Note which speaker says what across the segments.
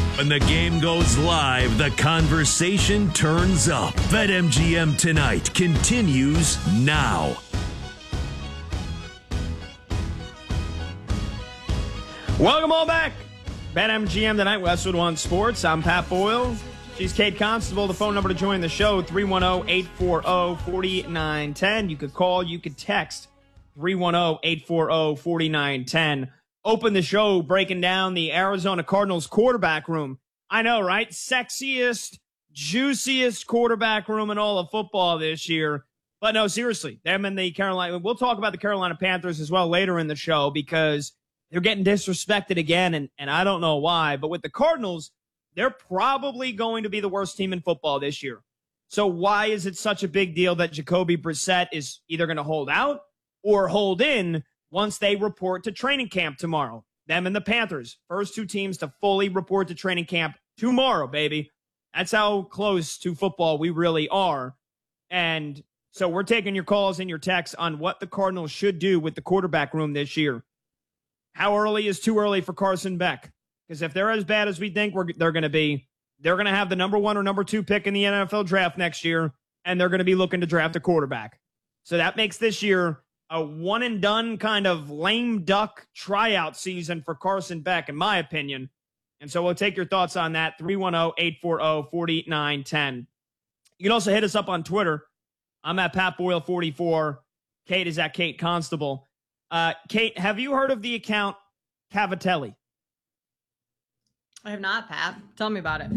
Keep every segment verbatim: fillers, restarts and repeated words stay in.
Speaker 1: When the game goes live, the conversation turns up. BetMGM Tonight continues now.
Speaker 2: Welcome all back. BetMGM Tonight, Westwood One Sports. I'm Pat Boyle. She's Kate Constable. The phone number to join the show, three one zero, eight four zero, four nine one zero. You could call, you could text, three one zero, eight four zero, four nine one zero. Open the show breaking down the Arizona Cardinals quarterback room. I know, right? Sexiest, juiciest quarterback room in all of football this year. But no, seriously, them and the Carolina. We'll talk about the Carolina Panthers as well later in the show because they're getting disrespected again, and, and I don't know why. But with the Cardinals, they're probably going to be the worst team in football this year. So why is it such a big deal that Jacoby Brissett is either going to hold out or hold in once they report to training camp tomorrow? Them and the Panthers, first two teams to fully report to training camp tomorrow, baby. That's how close to football we really are. And so we're taking your calls and your texts on what the Cardinals should do with the quarterback room this year. How early is too early for Carson Beck? Because if they're as bad as we think we're, they're going to be, they're going to have the number one or number two pick in the N F L draft next year, and they're going to be looking to draft a quarterback. So that makes this year a one and done kind of lame duck tryout season for Carson Beck, in my opinion. And so we'll take your thoughts on that. three one zero, eight four zero, four nine one zero. You can also hit us up on Twitter. I'm at Pat Boyle forty-four. Kate is at Kate Constable. Uh, Kate, have you heard of the account Cavatelli?
Speaker 3: I have not, Pat. Tell me about it.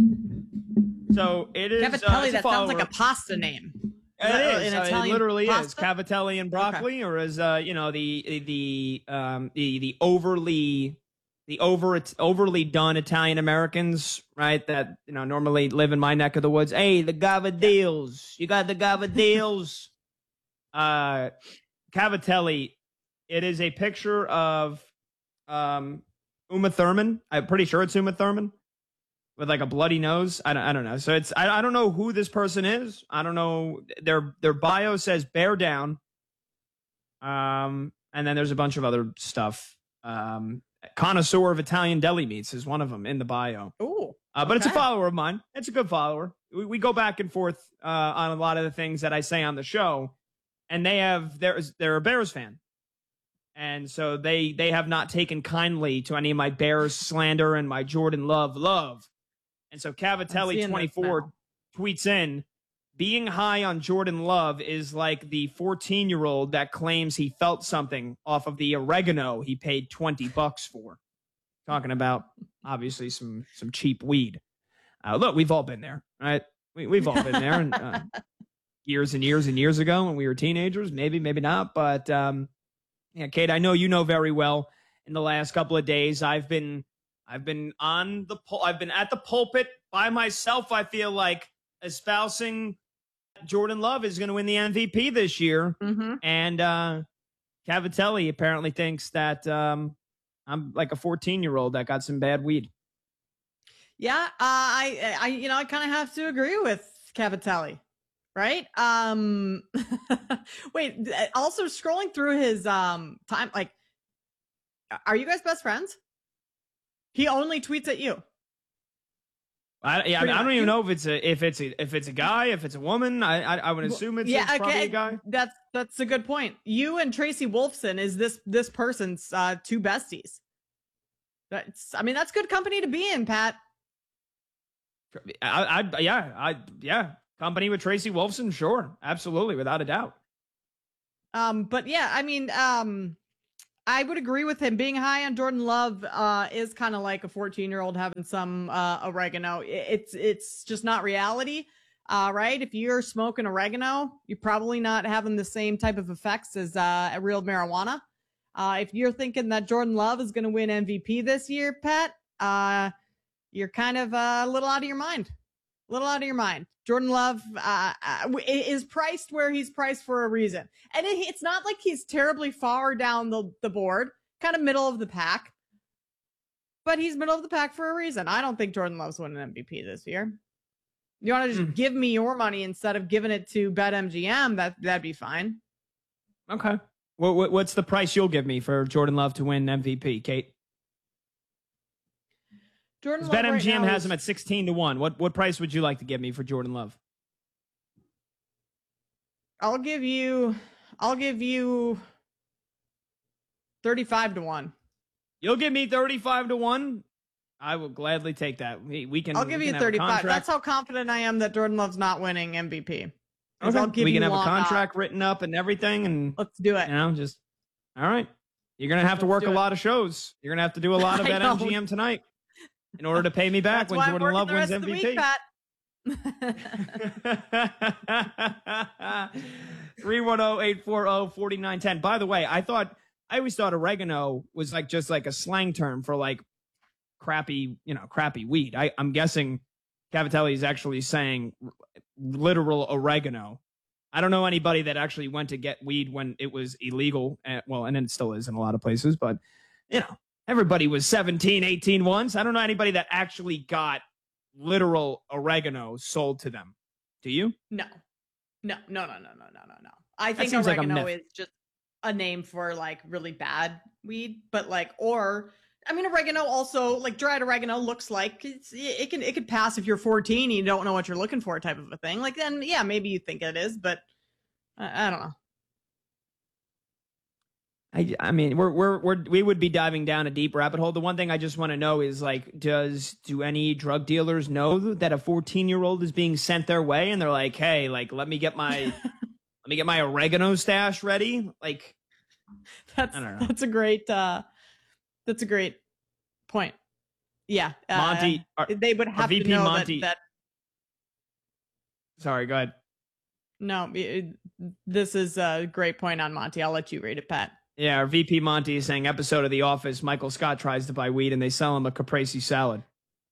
Speaker 2: So it is.
Speaker 3: Cavatelli,
Speaker 2: uh,
Speaker 3: that sounds like a pasta name.
Speaker 2: It is.
Speaker 3: An
Speaker 2: Uh,
Speaker 3: Italian
Speaker 2: it literally
Speaker 3: pasta?
Speaker 2: is Cavatelli and broccoli, okay. Or as uh, you know, the the um the the overly the over overly done Italian Americans, right? That you know normally live in my neck of the woods. Hey, the gavadils, you got the gavadils. uh, Cavatelli. It is a picture of um Uma Thurman. I'm pretty sure it's Uma Thurman. With like a bloody nose. I don't, I don't know. So it's, I, I don't know who this person is. I don't know. Their, their bio says bear down. Um, and then there's a bunch of other stuff. Um, connoisseur of Italian deli meats is one of them in the bio.
Speaker 3: Ooh.
Speaker 2: Uh, but
Speaker 3: okay.
Speaker 2: it's a follower of mine. It's a good follower. We, we go back and forth, uh, on a lot of the things that I say on the show, and they have, they're, they're a Bears fan. And so they, they have not taken kindly to any of my Bears slander and my Jordan Love love. And so Cavatelli twenty-four tweets in, being high on Jordan Love is like the fourteen-year-old that claims he felt something off of the oregano he paid twenty bucks for. Talking about, obviously, some some cheap weed. Uh, look, we've all been there, right? We, we've all been there and, uh, years and years and years ago when we were teenagers. Maybe, maybe not. But, um, yeah, Kate, I know you know very well in the last couple of days I've been... I've been on the pul- I've been at the pulpit by myself. I feel like espousing Jordan Love is going to win the M V P this year,
Speaker 3: mm-hmm.
Speaker 2: and uh, Cavatelli apparently thinks that um, I'm like a fourteen-year-old that got some bad weed.
Speaker 3: Yeah, uh, I, I, you know, I kind of have to agree with Cavatelli, right? Um, wait, also scrolling through his um time, like, are you guys best friends? He only tweets at you.
Speaker 2: I, yeah, I, mean, I don't even know if it's a if it's a if it's a guy, if it's a woman. I I, I would assume it's,
Speaker 3: yeah,
Speaker 2: it's probably
Speaker 3: okay.
Speaker 2: a guy.
Speaker 3: That's that's a good point. You and Tracy Wolfson is this this person's uh, two besties. That's I mean that's good company to be in, Pat.
Speaker 2: I, I yeah I yeah company with Tracy Wolfson, sure, absolutely, without a doubt.
Speaker 3: Um, but yeah, I mean, um. I would agree with him. Being high on Jordan Love uh, is kind of like a fourteen-year-old having some uh, oregano. It's it's just not reality, uh, right? If you're smoking oregano, you're probably not having the same type of effects as uh, a real marijuana. Uh, if you're thinking that Jordan Love is going to win M V P this year, Pat, uh, you're kind of uh, a little out of your mind. A little out of your mind. Jordan Love uh, is priced where he's priced for a reason. And it, it's not like he's terribly far down the, the board, kind of middle of the pack. But he's middle of the pack for a reason. I don't think Jordan Love's winning M V P this year. You want to just mm. give me your money instead of giving it to BetMGM, that, that'd be fine.
Speaker 2: Okay. What, what, what's the price you'll give me for Jordan Love to win M V P, Kate?
Speaker 3: Jordan Love
Speaker 2: BetMGM
Speaker 3: right now
Speaker 2: has
Speaker 3: is,
Speaker 2: him at sixteen to one. What what price would you like to give me for Jordan Love?
Speaker 3: I'll give you. I'll give you. thirty-five to one.
Speaker 2: You'll give me thirty-five to one. I will gladly take that. We, we can.
Speaker 3: I'll give
Speaker 2: we
Speaker 3: you
Speaker 2: can have a
Speaker 3: thirty-five.
Speaker 2: contract.
Speaker 3: That's how confident I am that Jordan Love's not winning M V P.
Speaker 2: Okay.
Speaker 3: I'll give
Speaker 2: we can
Speaker 3: you
Speaker 2: have a
Speaker 3: long
Speaker 2: contract
Speaker 3: odds.
Speaker 2: written up and everything, and
Speaker 3: Let's do it.
Speaker 2: you know, just all right. You're gonna have to
Speaker 3: Let's
Speaker 2: work
Speaker 3: do
Speaker 2: a
Speaker 3: it.
Speaker 2: lot of shows. You're gonna have to do a lot of
Speaker 3: I know.
Speaker 2: BetMGM tonight in order to pay me back
Speaker 3: That's
Speaker 2: when
Speaker 3: why I'm
Speaker 2: Jordan
Speaker 3: working
Speaker 2: Love
Speaker 3: the
Speaker 2: wins
Speaker 3: rest of
Speaker 2: M V
Speaker 3: the
Speaker 2: P.
Speaker 3: week, Pat.
Speaker 2: three one zero, eight four zero, four nine one zero. By the way, I thought I always thought oregano was like just like a slang term for like crappy, you know, crappy weed. I, I'm guessing Cavatelli is actually saying r- literal oregano. I don't know anybody that actually went to get weed when it was illegal. And, well, and it still is in a lot of places, but you know, everybody was seventeen, eighteen once. I don't know anybody that actually got literal oregano sold to them. Do you?
Speaker 3: No. No, no, no, no, no, no, no, no. I think
Speaker 2: seems like a
Speaker 3: oregano
Speaker 2: myth.
Speaker 3: is just a name for like really bad weed, but like, or I mean, oregano also like dried oregano looks like it's, it can it could pass if you're fourteen and you don't know what you're looking for, type of a thing. Like then, yeah, maybe you think it is, but I, I don't know.
Speaker 2: I, I mean, we're, we're, we're, we would be diving down a deep rabbit hole. The one thing I just want to know is like, does, do any drug dealers know that a fourteen year old is being sent their way? And they're like, hey, like, let me get my, let me get my oregano stash ready. Like,
Speaker 3: That's
Speaker 2: I don't know.
Speaker 3: that's a great uh that's a great point. Yeah, uh,
Speaker 2: Monty, our-
Speaker 3: they would have
Speaker 2: V
Speaker 3: to
Speaker 2: P
Speaker 3: know
Speaker 2: Monty-
Speaker 3: that, that
Speaker 2: sorry, go ahead.
Speaker 3: no, it- this is a great point on Monty. I'll let you read it, Pat.
Speaker 2: Yeah, our V P Monty is saying episode of The Office, Michael Scott tries to buy weed and they sell him a caprese salad.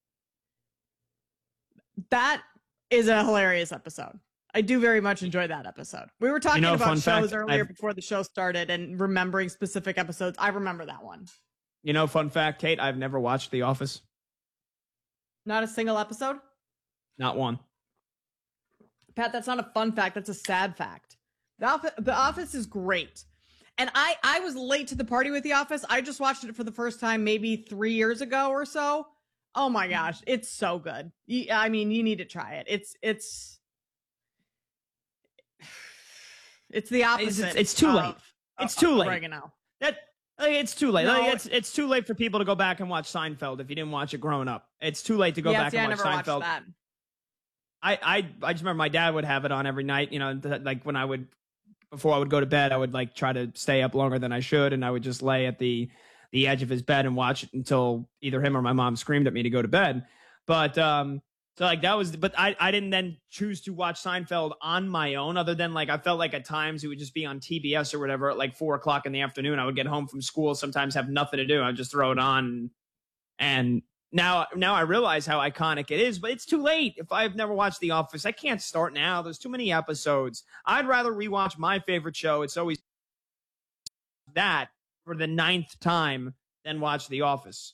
Speaker 3: That is a hilarious episode. I do very much enjoy that episode. We were talking
Speaker 2: know,
Speaker 3: about
Speaker 2: fun
Speaker 3: shows
Speaker 2: fact,
Speaker 3: earlier
Speaker 2: I've-
Speaker 3: before the show started and remembering specific episodes. I remember that one.
Speaker 2: You know, fun fact, Kate, I've never watched The Office.
Speaker 3: Not a single episode?
Speaker 2: Not one.
Speaker 3: Pat, that's not a fun fact. That's a sad fact. The Office, the Office is great. And I, I was late to the party with The Office. I just watched it for the first time maybe three years ago or so. Oh my gosh, it's so good. You, I mean, you need to try it. It's it's it's the opposite.
Speaker 2: It's, it's too
Speaker 3: of-
Speaker 2: late. It's
Speaker 3: of
Speaker 2: too late.
Speaker 3: Oregano.
Speaker 2: That like, it's too late.
Speaker 3: No,
Speaker 2: Like, it's it's too late for people to go back and watch Seinfeld if you didn't watch it growing up. It's too late to go
Speaker 3: yeah,
Speaker 2: back
Speaker 3: see, I
Speaker 2: and watch
Speaker 3: never
Speaker 2: Seinfeld.
Speaker 3: watched that.
Speaker 2: I, I I just remember my dad would have it on every night. You know, th- like when I would before I would go to bed, I would like try to stay up longer than I should, and I would just lay at the the edge of his bed and watch it until either him or my mom screamed at me to go to bed. But um, so like that was, but I I didn't then choose to watch Seinfeld on my own. Other than like I felt like at times it would just be on T B S or whatever at like four o'clock in the afternoon. I would get home from school, sometimes have nothing to do. I'd just throw it on, and now now I realize how iconic it is. But it's too late. If I've never watched The Office, I can't start now. There's too many episodes. I'd rather rewatch my favorite show. It's always that for the ninth time than watch The Office.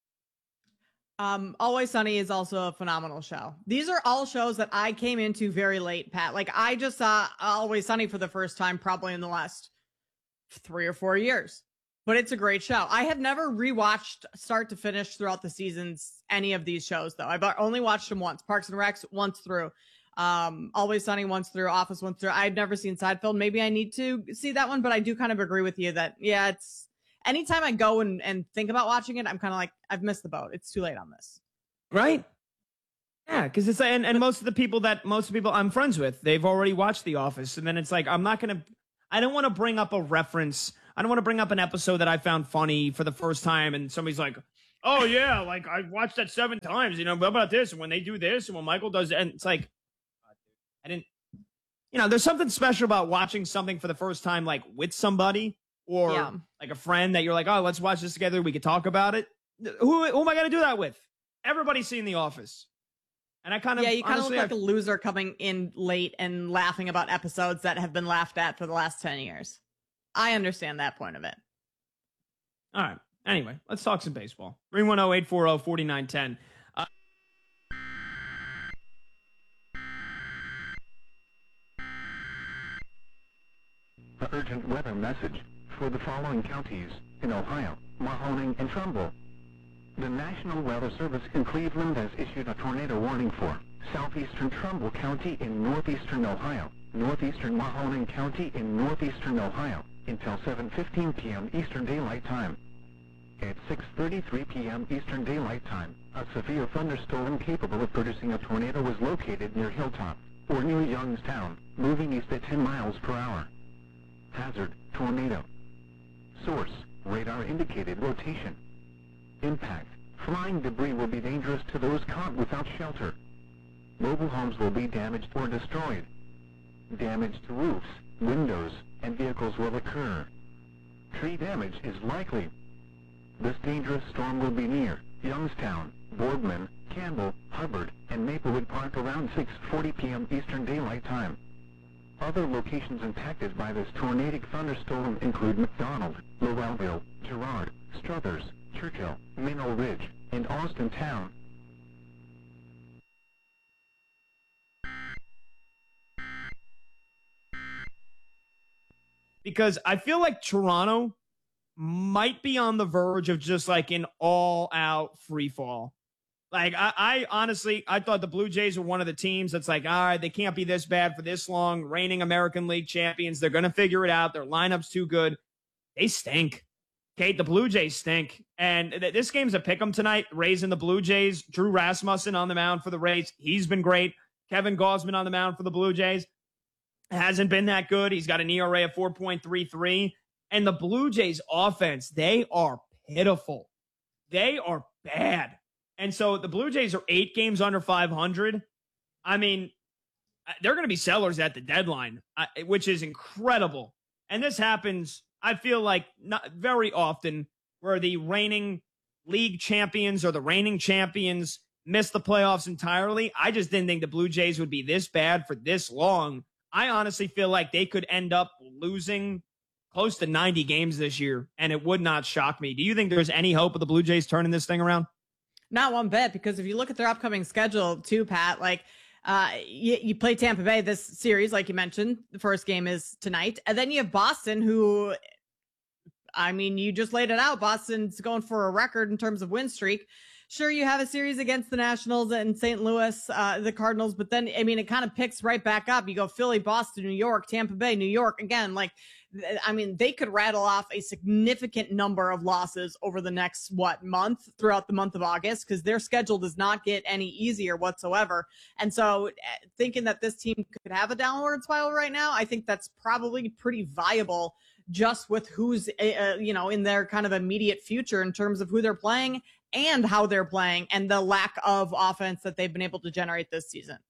Speaker 3: Um, Always Sunny is also a phenomenal show. These are all shows that I came into very late, Pat. Like I just saw Always Sunny for the first time probably in the last three or four years. But it's a great show. I have never rewatched start to finish throughout the seasons any of these shows though. I've only watched them once. Parks and Recs once through. Um, Always Sunny once through. Office once through. I've never seen Seinfeld. Maybe I need to see that one, but I do kind of agree with you that yeah, it's anytime I go and, and think about watching it, I'm kind of like, I've missed the boat. It's too late on this.
Speaker 2: Right? Yeah, because it's and, and most of the people that most of the people I'm friends with, they've already watched The Office, and then it's like I'm not gonna, I don't want to bring up a reference. I don't want to bring up an episode that I found funny for the first time, and somebody's like, "Oh yeah, like I watched that seven times." You know, what about this? And when they do this, and when Michael does, and it's like, I didn't. You know, there's something special about watching something for the first time, like with somebody or
Speaker 3: Yeah.
Speaker 2: like a friend that you're like, "Oh, let's watch this together. We could talk about it." Who, who am I going to do that with? Everybody's seen The Office. And I kind of
Speaker 3: Yeah, you kind of
Speaker 2: honestly,
Speaker 3: look like
Speaker 2: I-
Speaker 3: a loser coming in late and laughing about episodes that have been laughed at for the last ten years. I understand that point of it.
Speaker 2: All right. Anyway, let's talk some baseball. three one zero, eight four zero, four nine one zero. Uh,
Speaker 4: A urgent weather message for the following counties in Ohio: Mahoning and Trumbull. The National Weather Service in Cleveland has issued a tornado warning for southeastern Trumbull County in northeastern Ohio, northeastern Mahoning County in northeastern Ohio, until seven fifteen p m Eastern Daylight Time. At six thirty-three p m Eastern Daylight Time, a severe thunderstorm capable of producing a tornado was located near Hilltop, or near Youngstown, moving east at ten miles per hour. Hazard, tornado. Source, radar indicated rotation. Impact, flying debris will be dangerous to those caught without shelter. Mobile homes will be damaged or destroyed. Damage to roofs, windows, and vehicles will occur. Tree damage is likely. This dangerous storm will be near Youngstown, Boardman, Campbell, Hubbard, and Maplewood Park around six forty p m Eastern Daylight Time. Other locations impacted by this tornadic thunderstorm include McDonald, Lowellville, Girard, Struthers, Churchill, Mineral Ridge, and Austin Town.
Speaker 2: Because I feel like Toronto might be on the verge of just like an all-out free fall. Like, I, I honestly, I thought the Blue Jays were one of the teams that's like, all right, they can't be this bad for this long. Reigning American League champions. They're going to figure it out. Their lineup's too good. They stink. Kate, the Blue Jays stink. And th- this game's a pick 'em tonight. Rays and the Blue Jays. Drew Rasmussen on the mound for the Rays. He's been great. Kevin Gausman on the mound for the Blue Jays. Hasn't been that good. He's got an E R A of four point three three. And the Blue Jays offense, they are pitiful. They are bad. And so the Blue Jays are eight games under five hundred. I mean, they're going to be sellers at the deadline, which is incredible. And this happens, I feel like, not very often, where the reigning league champions or the reigning champions miss the playoffs entirely. I just didn't think the Blue Jays would be this bad for this long. I honestly feel like they could end up losing close to ninety games this year, and it would not shock me. Do you think there's any hope of the Blue Jays turning this thing around?
Speaker 3: Not one bit, because if you look at their upcoming schedule too, Pat, like uh, you, you play Tampa Bay this series, like you mentioned, the first game is tonight. And then you have Boston, who, I mean, you just laid it out. Boston's going for a record in terms of win streak. Sure, you have a series against the Nationals and Saint Louis, uh, the Cardinals, but then, I mean, it kind of picks right back up. You go Philly, Boston, New York, Tampa Bay, New York. Again, like, I mean, they could rattle off a significant number of losses over the next, what, month, throughout the month of August, because their schedule does not get any easier whatsoever. And so thinking that this team could have a downward spiral right now, I think that's probably pretty viable just with who's, uh, you know, in their kind of immediate future in terms of who they're playing and how they're playing and the lack of offense that they've been able to generate this season.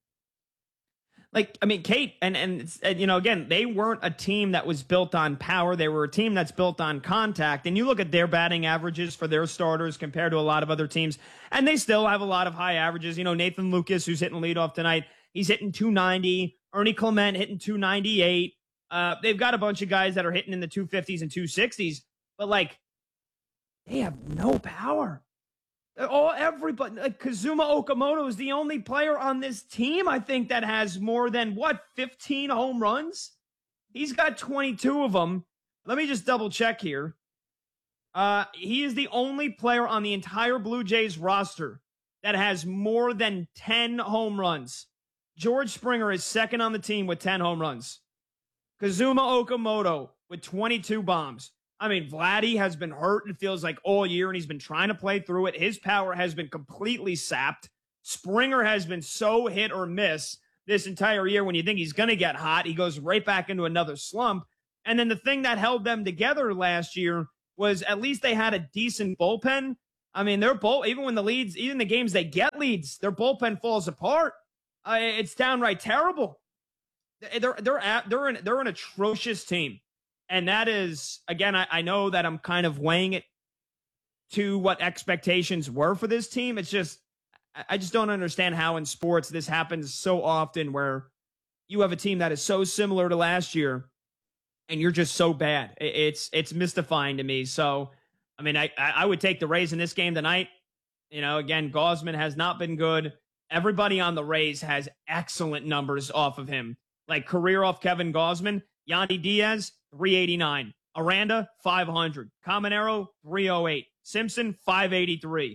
Speaker 2: Like, I mean, Kate, and, and, and, you know, again, they weren't a team that was built on power. They were a team that's built on contact. And you look at their batting averages for their starters compared to a lot of other teams, and they still have a lot of high averages. You know, Nathan Lucas, who's hitting leadoff tonight, he's hitting two ninety. Ernie Clement hitting two ninety-eight. Uh, they've got a bunch of guys that are hitting in the two fifties and two sixties, but, like, they have no power. Oh, everybody, like Kazuma Okamoto is the only player on this team, I think, that has more than, what, fifteen home runs? He's got twenty-two of them. Let me just double check here. Uh, he is the only player on the entire Blue Jays roster that has more than ten home runs. George Springer is second on the team with ten home runs. Kazuma Okamoto with twenty-two bombs. I mean, Vladdy has been hurt, it feels like, all year, and he's been trying to play through it. His power has been completely sapped. Springer has been so hit or miss this entire year. When you think he's going to get hot, he goes right back into another slump. And then the thing that held them together last year was at least they had a decent bullpen. I mean, their bull, even when the leads, even the games they get leads, their bullpen falls apart. Uh, it's downright terrible. They're they're at, they're an they're an atrocious team. And that is, again, I, I know that I'm kind of weighing it to what expectations were for this team. It's just, I just don't understand how in sports this happens so often, where you have a team that is so similar to last year and you're just so bad. It's it's mystifying to me. So, I mean, I, I would take the Rays in this game tonight. You know, again, Gausman has not been good. Everybody on the Rays has excellent numbers off of him. Like career off Kevin Gausman, Yandy Diaz, three eighty-nine. Aranda, five hundred. Caminero, three oh eight. Simpson, five eighty-three.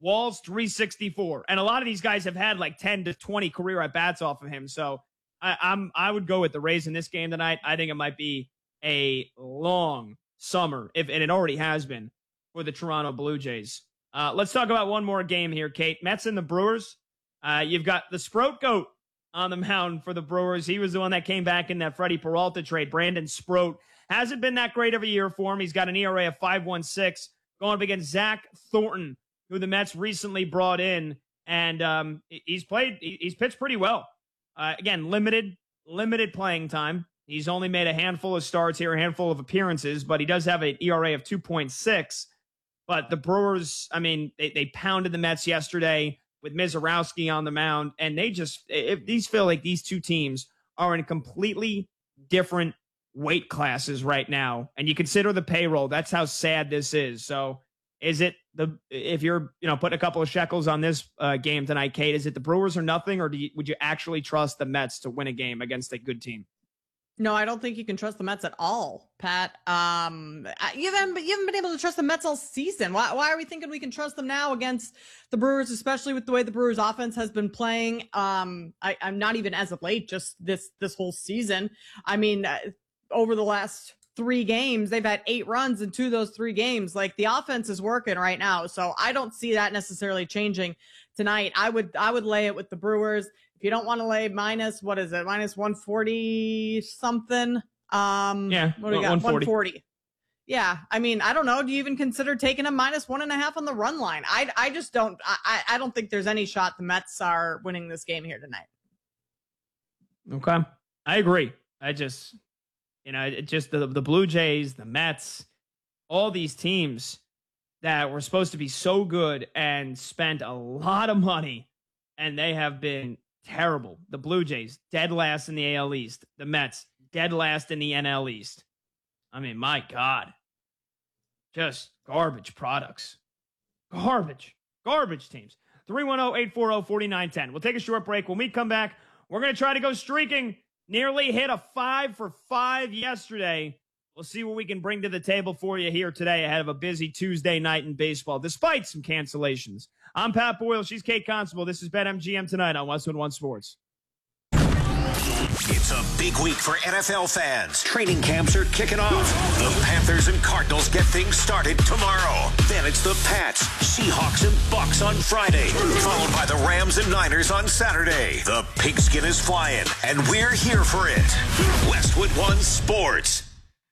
Speaker 2: Walls, three sixty-four. And a lot of these guys have had like ten to twenty career at-bats off of him. So I, I'm, I would go with the Rays in this game tonight. I think it might be a long summer, if and it already has been, for the Toronto Blue Jays. Uh, let's talk about one more game here, Kate. Mets and the Brewers. Uh, you've got the Sproat Goat on the mound for the Brewers. He was the one that came back in that Freddie Peralta trade. Brandon Sproat hasn't been that great of a year for him. He's got an E R A of five point one six going up against Zach Thornton, who the Mets recently brought in. And um, he's played, he's pitched pretty well. Uh, again, limited, limited playing time. He's only made a handful of starts here, a handful of appearances, but he does have an E R A of two point six. But the Brewers, I mean, they, they pounded the Mets yesterday with Mizorowski on the mound, and they just, if these feel like these two teams are in completely different weight classes right now, and you consider the payroll, that's how sad this is. So is it the, if you're, you know, putting a couple of shekels on this uh, game tonight, Kate, is it the Brewers or nothing, or do you, would you actually trust the Mets to win a game against a good team?
Speaker 3: No, I don't think you can trust the Mets at all, Pat. Um, you haven't, you haven't been able to trust the Mets all season. Why, why are we thinking we can trust them now against the Brewers, especially with the way the Brewers offense has been playing? Um, I, I'm not even as of late, just this, this whole season. I mean, uh, over the last three games, they've had eight runs in two of those three games. Like, the offense is working right now. So I don't see that necessarily changing tonight. I would, I would lay it with the Brewers. If you don't want to lay minus, what is it? Minus one forty something. Um,
Speaker 2: yeah.
Speaker 3: What do we got? one forty. Yeah. I mean, I don't know. Do you even consider taking a minus one and a half on the run line? I, I just don't, I, I don't think there's any shot the Mets are winning this game here tonight.
Speaker 2: Okay. I agree. I just, you know, it just the, the Blue Jays, the Mets, all these teams that were supposed to be so good and spent a lot of money, and they have been terrible. The Blue Jays, dead last in the A L East. The Mets, dead last in the N L East. I mean, my God. Just garbage products. Garbage. Garbage teams. three one zero, eight four zero, four nine one zero. We'll take a short break. When we come back, we're going to try to go streaking. Nearly hit a five for five yesterday. We'll see what we can bring to the table for you here today ahead of a busy Tuesday night in baseball, despite some cancellations. I'm Pat Boyle. She's Kate Constable. This is BetMGM tonight on Westwood One Sports.
Speaker 5: It's a big week for N F L fans. Training camps are kicking off. The Panthers and Cardinals get things started tomorrow. Then it's the Pats, Seahawks, and Bucks on Friday, followed by the Rams and Niners on Saturday. The pigskin is flying, and we're here for it. Westwood One Sports.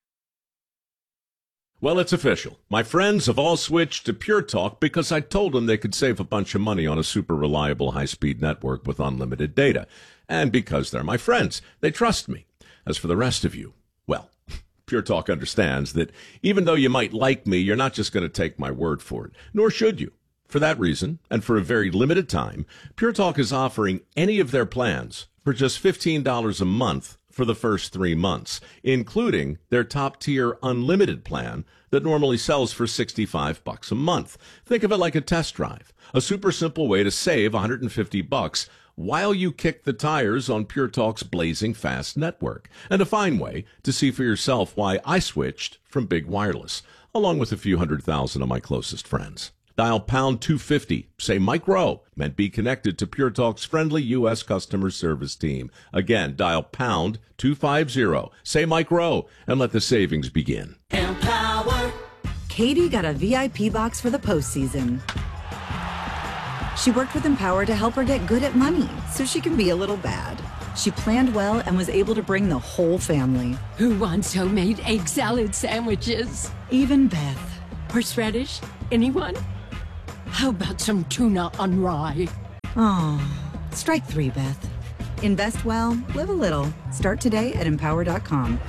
Speaker 6: Well, it's official. My friends have all switched to Pure Talk because I told them they could save a bunch of money on a super reliable high-speed network with unlimited data. And because they're my friends, they trust me. As for the rest of you, well, Pure Talk understands that even though you might like me, you're not just going to take my word for it, nor should you. For that reason, and for a very limited time, Pure Talk is offering any of their plans for just fifteen dollars a month for the first three months, including their top-tier unlimited plan that normally sells for sixty-five bucks a month. Think of it like a test drive, a super simple way to save one hundred fifty bucks while you kick the tires on Pure Talk's blazing fast network, and a fine way to see for yourself why I switched from Big Wireless, along with a few hundred thousand of my closest friends. Dial pound two fifty, say Mike Rowe, and be connected to Pure Talk's friendly U S customer service team. Again, dial pound two fifty, say Mike Rowe, and let the savings begin.
Speaker 7: Empower. Katie got a V I P box for the postseason. She worked with Empower to help her get good at money so she can be a little bad. She planned well and was able to bring the whole family.
Speaker 8: Who wants homemade egg salad sandwiches?
Speaker 7: Even Beth.
Speaker 8: Horseradish? Anyone? How about some tuna on rye?
Speaker 7: Oh, strike three, Beth. Invest well, live a little. Start today at empower dot com.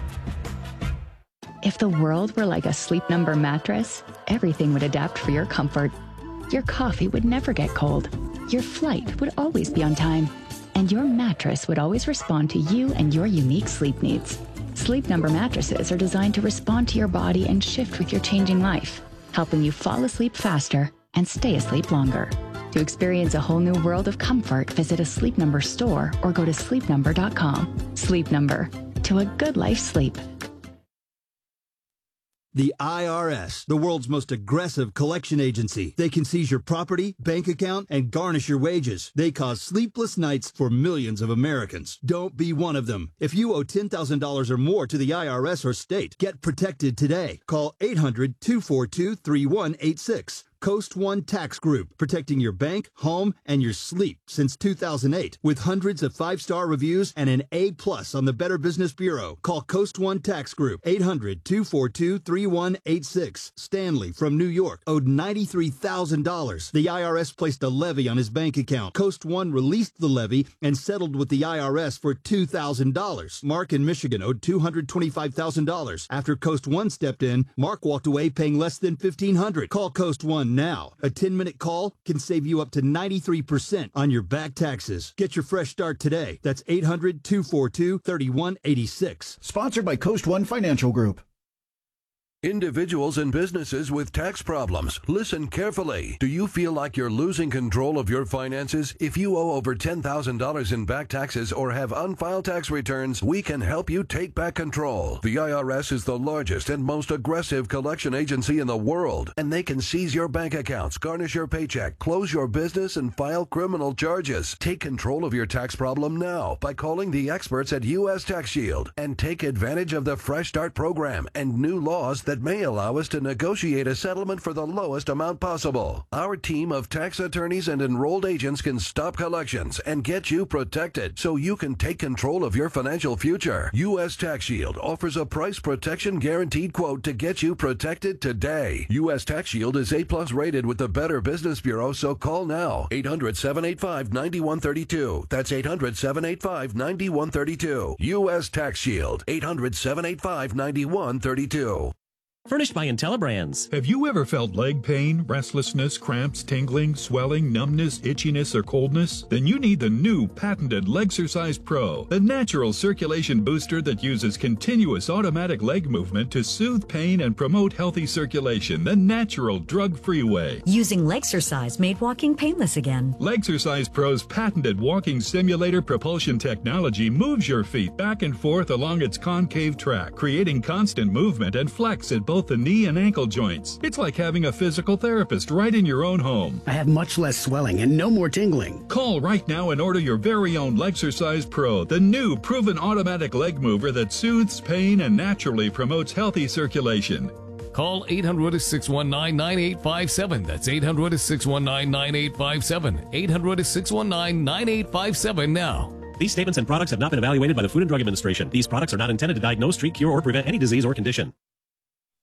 Speaker 9: If the world were like a Sleep Number mattress, everything would adapt for your comfort. Your coffee would never get cold. Your flight would always be on time. And your mattress would always respond to you and your unique sleep needs. Sleep Number mattresses are designed to respond to your body and shift with your changing life, helping you fall asleep faster and stay asleep longer. To experience a whole new world of comfort, visit a Sleep Number store or go to sleep number dot com. Sleep Number, to a good life sleep.
Speaker 10: The I R S, the world's most aggressive collection agency. They can seize your property, bank account, and garnish your wages. They cause sleepless nights for millions of Americans. Don't be one of them. If you owe ten thousand dollars or more to the I R S or state, get protected today. Call eight hundred, two four two, three one eight six. Coast One Tax Group, protecting your bank, home, and your sleep since two thousand eight. With hundreds of five-star reviews and an A plus on the Better Business Bureau. Call Coast One Tax Group, eight hundred, two four two, three one eight six. Stanley from New York owed ninety-three thousand dollars. The I R S placed a levy on his bank account. Coast One released the levy and settled with the I R S for two thousand dollars. Mark in Michigan owed two hundred twenty-five thousand dollars. After Coast One stepped in, Mark walked away paying less than fifteen hundred dollars. Call Coast One now. A ten-minute call can save you up to ninety-three percent on your back taxes. Get your fresh start today. That's eight hundred, two four two, three one eight six.
Speaker 11: Sponsored by Coast One Financial Group.
Speaker 12: Individuals and businesses with tax problems, listen carefully. Do you feel like you're losing control of your finances? If you owe over ten thousand dollars in back taxes or have unfiled tax returns, we can help you take back control. The I R S is the largest and most aggressive collection agency in the world, and they can seize your bank accounts, garnish your paycheck, close your business, and file criminal charges. Take control of your tax problem now by calling the experts at U S Tax Shield and take advantage of the Fresh Start program and new laws that may allow us to negotiate a settlement for the lowest amount possible. Our team of tax attorneys and enrolled agents can stop collections and get you protected so you can take control of your financial future. U S Tax Shield offers a price protection guaranteed quote to get you protected today. U S Tax Shield is A plus rated with the Better Business Bureau, so call now. eight hundred, seven eight five, nine one three two. That's eight hundred, seven eight five, nine one three two. U S Tax Shield. eight hundred, seven eight five, nine one three two.
Speaker 13: Furnished by IntelliBrands.
Speaker 14: Have you ever felt leg pain, restlessness, cramps, tingling, swelling, numbness, itchiness, or coldness? Then you need the new patented Legsercise Pro, the natural circulation booster that uses continuous automatic leg movement to soothe pain and promote healthy circulation the natural drug-free way.
Speaker 15: Using Legsercise made walking painless again.
Speaker 14: Legsercise Pro's patented walking simulator propulsion technology moves your feet back and forth along its concave track, creating constant movement and flex at both the knee and ankle joints. It's like having a physical therapist right in your own home.
Speaker 11: I have much less swelling and no more tingling.
Speaker 14: Call right now and order your very own Legsercise Pro, the new proven automatic leg mover that soothes pain and naturally promotes healthy circulation.
Speaker 16: Call eight hundred, six one nine, nine eight five seven. That's eight hundred, six one nine, nine eight five seven. eight hundred, six one nine, nine eight five seven now.
Speaker 13: These statements and products have not been evaluated by the Food and Drug Administration. These products are not intended to diagnose, treat, cure, or prevent any disease or condition.